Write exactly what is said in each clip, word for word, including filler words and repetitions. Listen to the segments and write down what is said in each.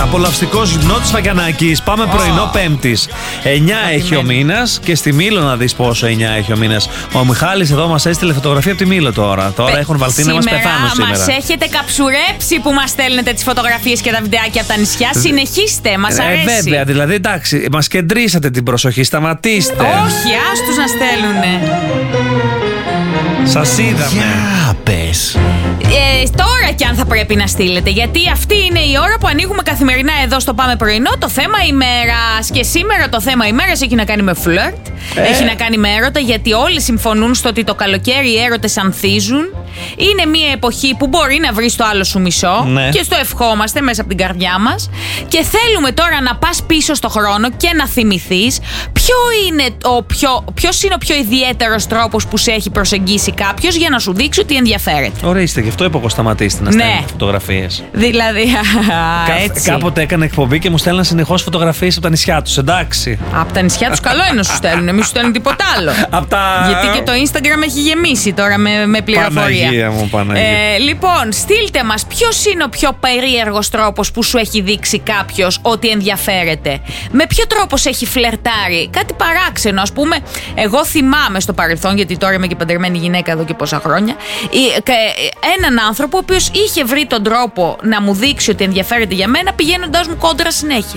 Απολαυστικός Νότης Φακιανάκης. Πάμε oh. πρωινό Πέμπτης. εννιά έχει ο μήνας και στη Μήλο να δεις πόσο εννιά έχει ο μήνας. Ο Μιχάλης εδώ μας έστειλε φωτογραφία από τη Μήλο τώρα. Τώρα Πε, έχουν βαλθεί να μας πεθάνουν σήμερα. Μας έχετε καψουρέψει που μας στέλνετε τις φωτογραφίες και τα βιντεάκια από τα νησιά. Συνεχίστε, μας ε, αρέσει. Βέβαια, δηλαδή εντάξει, μας κεντρήσατε την προσοχή. Σταματήστε. Όχι, άστους να στέλνουνε. Σας είδαμε. Για πες. Ε, τώρα κι αν θα πρέπει να στείλετε, γιατί αυτή είναι η ώρα που ανοίγουμε καθημερινά εδώ στο Πάμε Πρωινό το θέμα ημέρας. Και σήμερα το θέμα ημέρας έχει να κάνει με φλερτ, ε. έχει να κάνει με έρωτα, γιατί όλοι συμφωνούν στο ότι το καλοκαίρι οι έρωτες ανθίζουν. Είναι μια εποχή που μπορεί να βρεις το άλλο σου μισό, ναι. και στο ευχόμαστε μέσα από την καρδιά μας. Και θέλουμε τώρα να πας πίσω στο χρόνο και να θυμηθείς ποιο είναι ο πιο, ποιος είναι ο πιο ιδιαίτερος τρόπος που σε έχει προσεγγίσει κάποιος για να σου δείξει ότι ενδιαφέρεται. Ορίστε, γι' αυτό είπα εγώ σταματήστε να ναι. στέλνετε φωτογραφίες. Δηλαδή, Κα, έτσι. Κάποτε έκανα εκπομπή και μου στέλναν συνεχώς φωτογραφίες από τα νησιά τους, εντάξει. Από τα νησιά τους καλό είναι να σου στέλνουν, εμείς σου στέλνουν τίποτα άλλο. τα... Γιατί και το Instagram έχει γεμίσει τώρα με, με πληροφορία. Παναγία μου, Παναγία. Ε, λοιπόν, στείλτε μας ποιος είναι ο πιο περίεργος τρόπος που σου έχει δείξει κάποιος ότι ενδιαφέρεται. Με ποιο τρόπο σε έχει φλερτάρει. Κάτι παράξενο, ας πούμε. Εγώ θυμάμαι στο παρελθόν, γιατί τώρα είμαι και παντρεμένη γυναίκα εδώ και πόσα χρόνια, έναν άνθρωπο ο οποίος είχε βρει τον τρόπο να μου δείξει ότι ενδιαφέρεται για μένα πηγαίνοντάς μου κόντρα συνέχεια.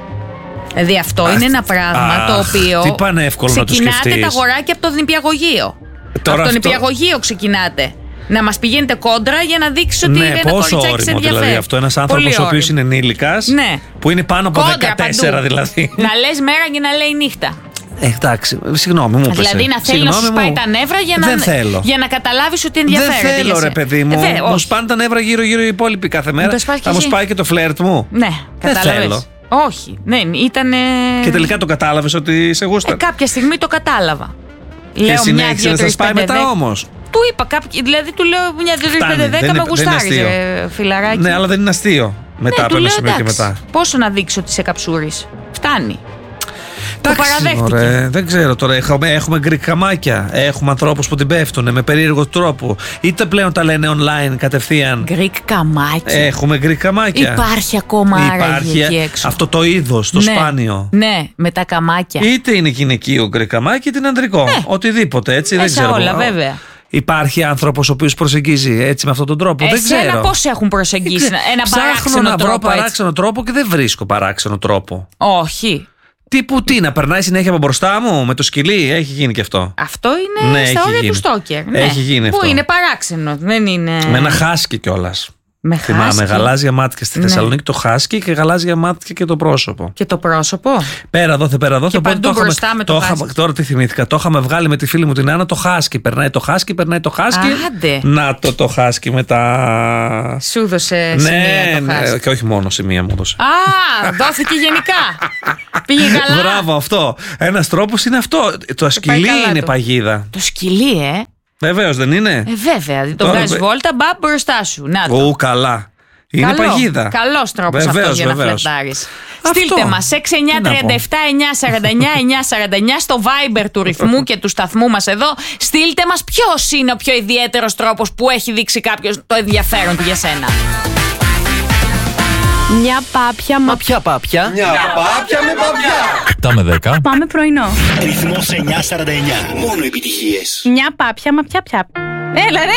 Δηλαδή αυτό αχ, είναι ένα πράγμα αχ, το οποίο τι πανεύκολο ξεκινάτε να το τα αγοράκια από το νηπιαγωγείο. Τώρα από το αυτό... νηπιαγωγείο ξεκινάτε. Να μας πηγαίνετε κόντρα για να δείξει ότι ναι, είναι ένα κοριτσάκι σε ενδιαφέρει. Δηλαδή αυτό ένας άνθρωπος ο οποίος είναι ενήλικας, ναι. που είναι πάνω από κόντρα δεκατέσσερα παντού. Δηλαδή. Να λες μέρα και να λέει νύχτα. Ε, εντάξει, συγγνώμη μου. Δηλαδή να θέλει να σου σπάει τα νεύρα για να, για να καταλάβεις ότι ενδιαφέρεται. Δεν θέλω, ρε παιδί μου. Ε, μου σπάνε τα νεύρα γύρω-γύρω οι υπόλοιποι κάθε μέρα. Θα μου σπάει και το φλερτ μου. Ναι, δεν θέλω. Όχι, ναι, ήταν. Και τελικά το κατάλαβες ότι σε γούστα. Ε, κάποια στιγμή το κατάλαβα. Και λέω συνέχισε να σας πάει μετά όμως. Του είπα, κάποιοι, δηλαδή του λέω μια, δύο, τρεις, πέντε, δέκα με γουστάρι, φιλαράκι. Ναι, αλλά δεν είναι αστείο μετά ναι, από ένα σημείο και μετά. Πόσο να δείξω ότι σε καψούρης. Φτάνει. Το παραδέχτηκε. Ωραία, δεν ξέρω τώρα. Έχουμε, έχουμε γκρικαμάκια. Έχουμε ανθρώπους που την πέφτουν με περίεργο τρόπο. Είτε πλέον τα λένε online κατευθείαν. Γκρικαμάκια. Έχουμε γκρικαμάκια. Υπάρχει ακόμα άραγε εκεί έξω. Αυτό το είδος, το ναι, σπάνιο. Ναι, με τα καμάκια. Είτε είναι γυναικείο γκρικαμάκι, είτε είναι ανδρικό. Ναι. Οτιδήποτε έτσι. Μέσα δεν ξέρω. Όλα, βέβαια. Υπάρχει άνθρωπος ο οποίος προσεγγίζει έτσι με αυτόν τον τρόπο. Εσένα δεν ξέρω. Πώς έχουν προσεγγίσει ένα παράξενο να τρόπο. Βρω παράξενο τρόπο και δεν βρίσκω παράξενο τρόπο. Όχι. Τύπου τι, να περνάει συνέχεια από μπροστά μου με το σκυλί, έχει γίνει και αυτό. Αυτό είναι ναι, στα όρια του στόκερ. Ναι. Έχει γίνει που αυτό. Είναι παράξενο. Δεν είναι... Με ένα χάσκι κιόλας. Με θυμάμαι, γαλάζια μάτια στη Θεσσαλονίκη, ναι. Το χάσκι και γαλάζια μάτια και το πρόσωπο. Και το πρόσωπο. Πέρα δόθε, πέρα δόθε. Και παντού μπροστά με το, το χάσκι. Τώρα τι θυμήθηκα. Το είχαμε βγάλει με τη φίλη μου την Άννα το χάσκι. Περνάει το χάσκι, περνάει το χάσκι. Άντε. Να το το χάσκι μετά. Σου έδωσε ναι, σημεία το χάσκι. Ναι, και όχι μόνο σημεία μου έδωσε. Α, δόθηκε γενικά. Πήγε καλά. Μπράβο, αυτό. Ένας τρόπος είναι αυτό. Το σκυλί είναι παγίδα. Το σκυλί, ε. Βεβαίως δεν είναι. Ε, βέβαια. Το βγάζει βόλτα, μπα μπροστά σου. Να το. Ου, καλά. Είναι καλό, παγίδα. Καλός τρόπος αυτός για βεβαίως. να φλερτάρεις. Στείλτε μας έξι εννιά τρία επτά εννιά σαράντα εννιά εννιά σαράντα εννιά στο Viber του ρυθμού και του σταθμού μας εδώ. Στείλτε μας ποιος είναι ο πιο ιδιαίτερος τρόπος που έχει δείξει κάποιος το ενδιαφέρον του για σένα. Μια πάπια, μα ποια πάπια? Μια πάπια με παπιά. Τα με δέκα. Πάμε πρωινό. Ρυθμός εννιά σαράντα εννιά. Μόνο επιτυχίες. Μια πάπια, μα ποια πια. Έλα ρε.